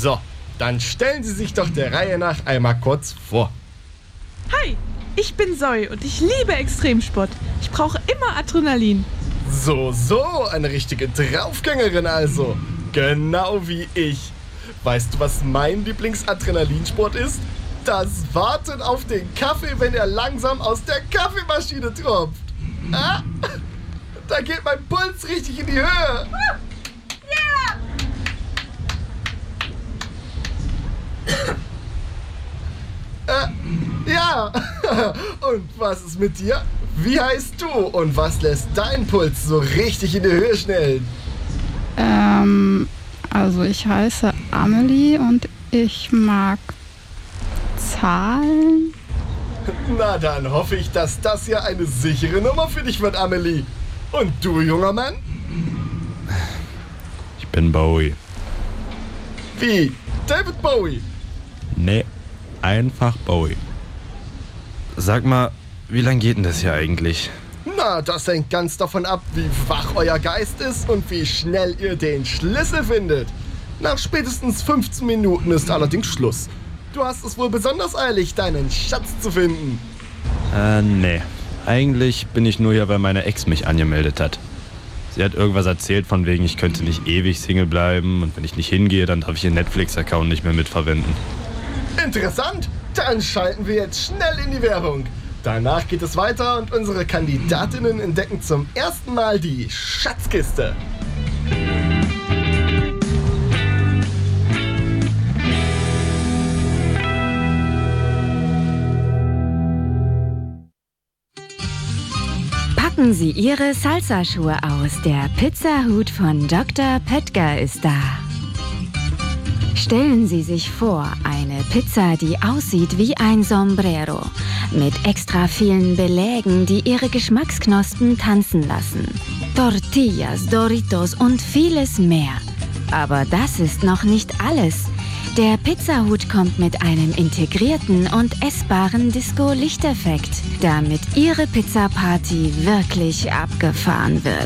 So, dann stellen Sie sich doch der Reihe nach einmal kurz vor. Hi, ich bin Zoe und ich liebe Extremsport. Ich brauche immer Adrenalin. So, eine richtige Draufgängerin also. Genau wie ich. Weißt du, was mein Lieblingsadrenalinsport ist? Das Warten auf den Kaffee, wenn er langsam aus der Kaffeemaschine tropft. Ah, da geht mein Puls richtig in die Höhe. Ja. Und was ist mit dir? Wie heißt du und was lässt deinen Puls so richtig in die Höhe schnellen? Also ich heiße Amelie und ich mag Zahlen. Na, dann hoffe ich, dass das ja eine sichere Nummer für dich wird, Amelie. Und du, junger Mann? Ich bin Bowie. Wie? David Bowie? Nee, einfach Bowie. Sag mal, wie lang geht denn das hier eigentlich? Na, das hängt ganz davon ab, wie wach euer Geist ist und wie schnell ihr den Schlüssel findet. Nach spätestens 15 Minuten ist allerdings Schluss. Du hast es wohl besonders eilig, deinen Schatz zu finden. Nee. Eigentlich bin ich nur hier, weil meine Ex mich angemeldet hat. Sie hat irgendwas erzählt von wegen, ich könnte nicht ewig Single bleiben und wenn ich nicht hingehe, dann darf ich ihren Netflix-Account nicht mehr mitverwenden. Interessant. Dann schalten wir jetzt schnell in die Werbung. Danach geht es weiter und unsere Kandidatinnen entdecken zum ersten Mal die Schatzkiste. Packen Sie Ihre Salsa-Schuhe aus. Der Pizzahut von Dr. Pöttger ist da. Stellen Sie sich vor, eine Pizza, die aussieht wie ein Sombrero, mit extra vielen Belägen, die Ihre Geschmacksknospen tanzen lassen. Tortillas, Doritos und vieles mehr. Aber das ist noch nicht alles. Der Pizzahut kommt mit einem integrierten und essbaren Disco-Lichteffekt, damit Ihre Pizzaparty wirklich abgefahren wird.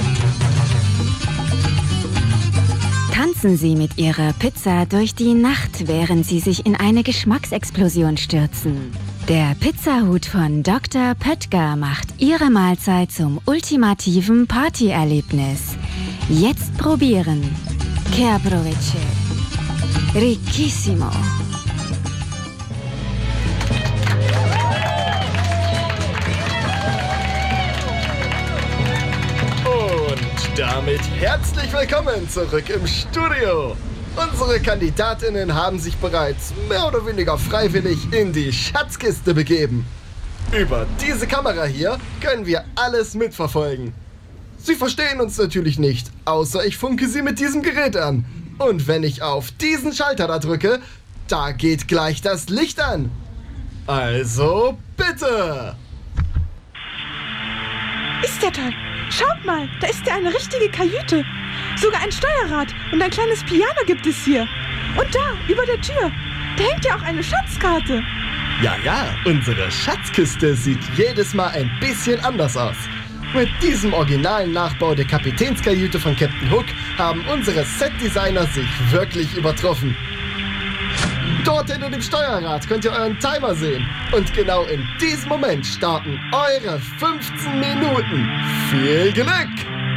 Tanzen Sie mit Ihrer Pizza durch die Nacht, während Sie sich in eine Geschmacksexplosion stürzen. Der Pizzahut von Dr. Pöttger macht Ihre Mahlzeit zum ultimativen Partyerlebnis. Jetzt probieren. Che approveche. Ricchissimo. Und damit herzlich willkommen zurück im Studio. Unsere Kandidatinnen haben sich bereits mehr oder weniger freiwillig in die Schatzkiste begeben. Über diese Kamera hier können wir alles mitverfolgen. Sie verstehen uns natürlich nicht, außer ich funke sie mit diesem Gerät an. Und wenn ich auf diesen Schalter da drücke, da geht gleich das Licht an. Also bitte! Ist der toll. Schaut mal, da ist ja eine richtige Kajüte. Sogar ein Steuerrad und ein kleines Piano gibt es hier. Und da, über der Tür, da hängt ja auch eine Schatzkarte. Ja, unsere Schatzkiste sieht jedes Mal ein bisschen anders aus. Mit diesem originalen Nachbau der Kapitänskajüte von Captain Hook haben unsere Setdesigner sich wirklich übertroffen. Dort hinter dem Steuerrad könnt ihr euren Timer sehen. Und genau in diesem Moment starten eure 15 Minuten. Viel Glück!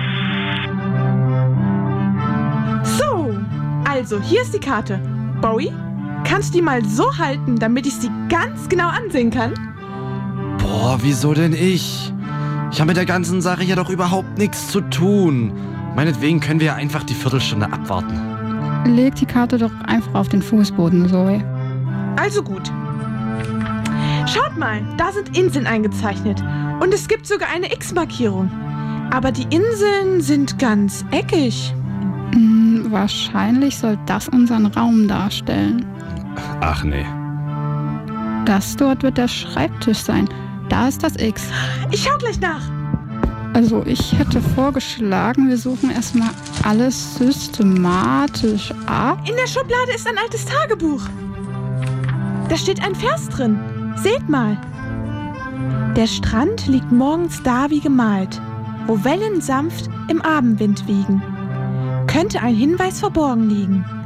So, also hier ist die Karte. Bowie, kannst du die mal so halten, damit ich sie ganz genau ansehen kann? Boah, wieso denn ich? Ich habe mit der ganzen Sache hier doch überhaupt nichts zu tun. Meinetwegen können wir ja einfach die Viertelstunde abwarten. Leg die Karte doch einfach auf den Fußboden, Zoe. Also gut. Schaut mal, da sind Inseln eingezeichnet. Und es gibt sogar eine X-Markierung. Aber die Inseln sind ganz eckig. Wahrscheinlich soll das unseren Raum darstellen. Ach nee. Das dort wird der Schreibtisch sein. Da ist das X. Ich schau gleich nach. Also ich hätte vorgeschlagen, wir suchen erstmal alles systematisch ab. In der Schublade ist ein altes Tagebuch. Da steht ein Vers drin. Seht mal. Der Strand liegt morgens da wie gemalt, wo Wellen sanft im Abendwind wiegen. Könnte ein Hinweis verborgen liegen.